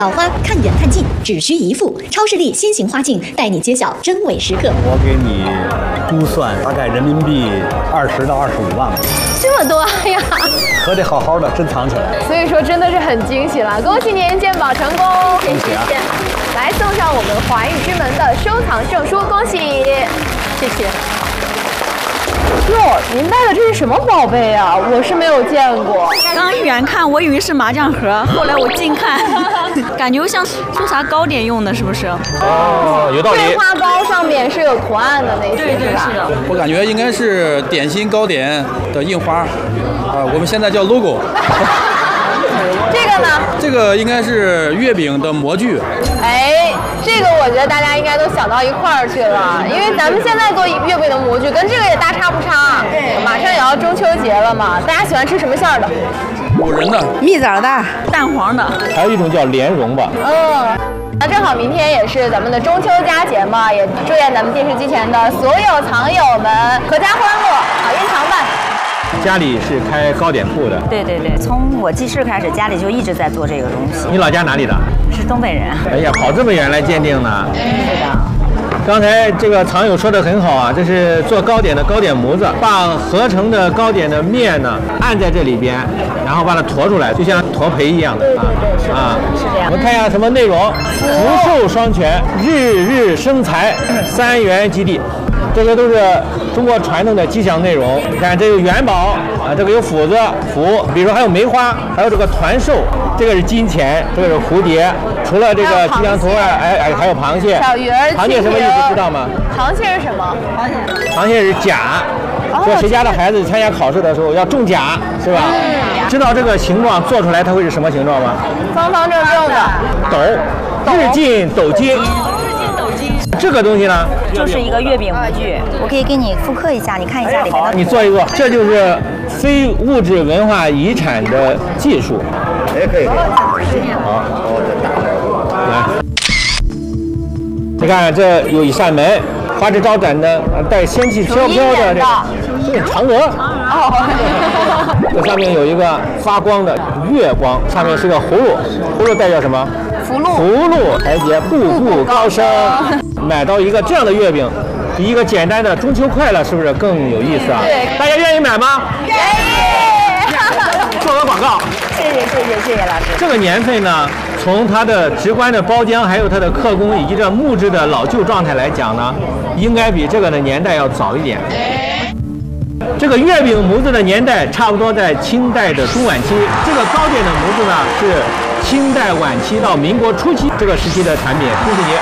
老花看远看近，只需一副超视力新型花镜，带你揭晓真伪时刻。 我给你估算大概人民币20到25万吧。 这么多呀！ 可得好好的珍藏起来。 所以说真的是很惊喜了，恭喜您鉴宝成功！ 恭喜啊！ 来送上我们华域之门的收藏证书，恭喜！谢谢。哟，您带的这是什么宝贝啊？我是没有见过。 刚远看我以为是麻将盒，后来我近看，感觉像做啥糕点用的，是不是？ 哦，有道理。 桂花糕上面是有图案的那些， 对，是的。 我感觉应该是点心糕点的印花，我们现在叫 logo。 这个呢？ 这个应该是月饼的模具。 哎，这个我觉得大家应该都想到一块儿去了，因为咱们现在做月饼的模具跟这个也大差不差。对，马上也要中秋节了嘛，大家喜欢吃什么馅儿的？ 五仁的、 蜜枣的、蛋黄的， 还有一种叫莲蓉吧。 那正好明天也是咱们的中秋佳节嘛，也祝愿咱们电视机前的所有藏友们阖家欢乐，好运常伴。 家里是开糕点铺的。 对，从我记事开始，家里就一直在做这个东西。 你老家哪里的？ 是东北人。 哎呀，跑这么远来鉴定呢？ 是的。 刚才这个藏友说的很好啊，这是做糕点的糕点模子，把合成的糕点的面呢按在这里边，然后把它驮出来，就像驮培一样的。 对，是这样。 我们看一下什么内容：福寿双全，日日生财，三元及第。这些都是中国传统的吉祥内容。你看，这有元宝啊，这个有斧子、福，比如说还有梅花，还有这个团寿，这个是金钱，这个是蝴蝶。除了这个吉祥图案，还有螃蟹。 小鱼儿， 螃蟹什么意思知道吗？ 螃蟹是什么？ 螃蟹是甲。说谁家的孩子参加考试的时候要中甲，是吧？知道这个形状做出来它会是什么形状吗？ 方方正正的。 斗，日进斗金。这个东西呢， 就是一个月饼模具，我可以给你复刻一下，你看一下里面的。 你做一个，这就是非物质文化遗产的技术。也可以。好，来，你看这有一扇门，花枝招展的，带仙气飘飘的这个嫦娥。这上面有一个发光的月光，上面是个葫芦，葫芦代表什么？ 福禄财节，步步高升。买到一个这样的月饼，比一个简单的中秋快乐是不是更有意思啊？ 对， 大家愿意买吗？ 愿意。 做个广告。 谢谢老师。 这个年份呢，从它的直观的包浆，还有它的刻工以及这木质的老旧状态来讲呢，应该比这个的年代要早一点。这个月饼模子的年代差不多在清代的中晚期，这个糕点的模子呢是清代晚期到民国初期这个时期的产品。恭喜你！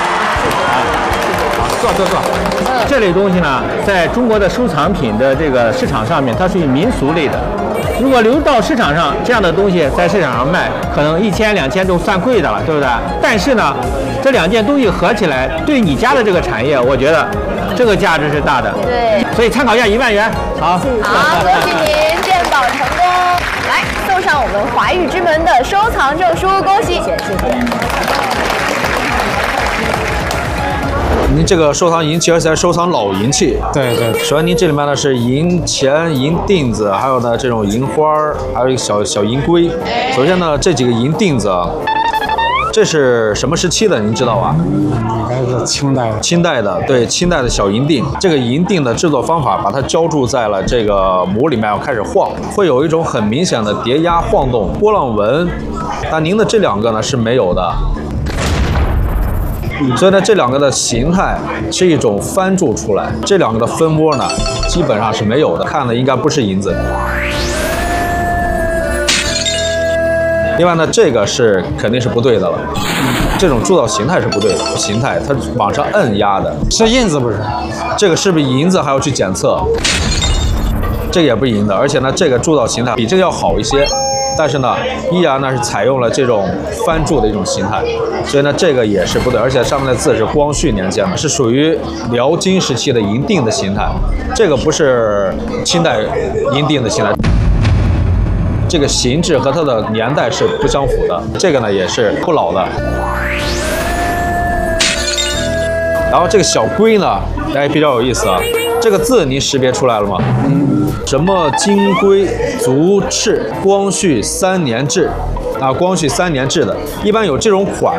坐。这类东西呢，在中国的收藏品的这个市场上面，它属于民俗类的。如果流到市场上，这样的东西在市场上卖，可能1000、2000都算贵的了，对不对？但是呢，这两件东西合起来，对你家的这个产业，我觉得这个价值是大的。 对。 所以参考一下1万元。好， 恭喜您鉴宝成功！来，送上我们华域之门的收藏证书，恭喜！谢谢。 您这个收藏银器，而且还收藏老银器。 对。 首先，您这里面呢是银钱、银锭子，还有呢这种银花儿，还有一个小银龟。首先呢，这几个银锭子，这是什么时期的？您知道吧？ 应该是清代的。 清代的，对，清代的小银锭。这个银锭的制作方法，把它浇筑在了这个模里面，开始晃，会有一种很明显的叠压、晃动、波浪纹。但您的这两个呢是没有的。所以呢，这两个的形态是一种翻铸出来，这两个的分窝呢，基本上是没有的。看的应该不是银子。另外呢，这个是肯定是不对的了，这种铸造形态是不对的，形态它往上摁压的， 是银子不是？ 这个是不是银子还要去检测？这个也不是银的，而且呢，这个铸造形态比这个要好一些。但是呢，依然呢是采用了这种翻铸的一种形态，所以呢这个也是不对，而且上面的字是光绪年间的，是属于辽金时期的银锭的形态，这个不是清代银锭的形态，这个形制和它的年代是不相符的，这个呢也是不老的。然后这个小龟呢，比较有意思啊，这个字您识别出来了吗？什么金龟足赤，光绪3年制， 啊，光绪3年制的，一般有这种款